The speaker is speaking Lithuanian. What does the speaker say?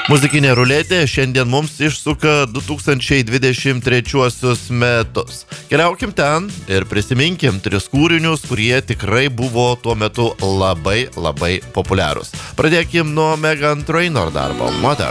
Muzikinė ruletė šiandien mums išsuka 2023 metus. Keliaukim ten ir prisiminkim 3 kūrinius, kurie tikrai buvo tuo metu labai populiarūs. Pradėkim nuo Meghan Trainor darbo Mother.